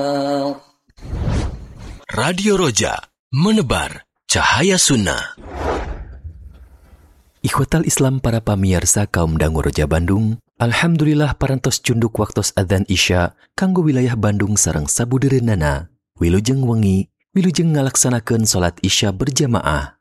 Radio Roja, menebar cahaya sunnah. Ikhwatal Islam para pamirsa kaum dangu Roja Bandung, alhamdulillah parantos cunduk waktos adzan Isya kanggo wilayah Bandung sareng sabudereunana. Wilujeng wengi, wilujeng ngalaksanakeun salat Isya berjamaah.